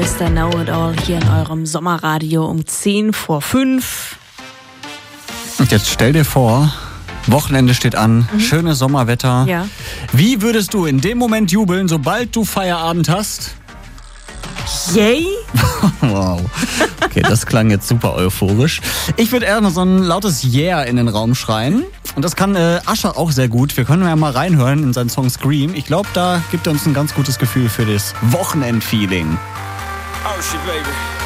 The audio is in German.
Mr. Know-It-All hier in eurem Sommerradio um 10:05. Und jetzt stell dir vor, Wochenende steht an, schönes Sommerwetter. Ja. Wie würdest du in dem Moment jubeln, sobald du Feierabend hast? Yay? Wow. Okay, das klang jetzt super euphorisch. Ich würde eher noch so ein lautes Yeah in den Raum schreien. Und das kann Usher auch sehr gut. Wir können ja mal reinhören in seinen Song Scream. Ich glaube, da gibt er uns ein ganz gutes Gefühl für das Wochenendfeeling. Oh shit, baby.